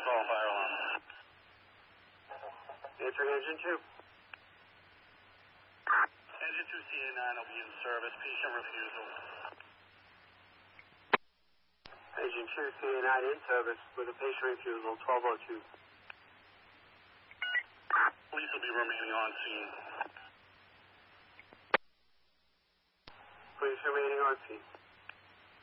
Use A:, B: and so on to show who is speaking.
A: call, fire alarm.
B: Answering engine 2.
A: Engine 2 CA9 will be in service. Patient refusal.
B: Engine 2 CA9 in service with a patient refusal, 1202.
A: Police will be remaining on scene.
B: Police remaining on scene.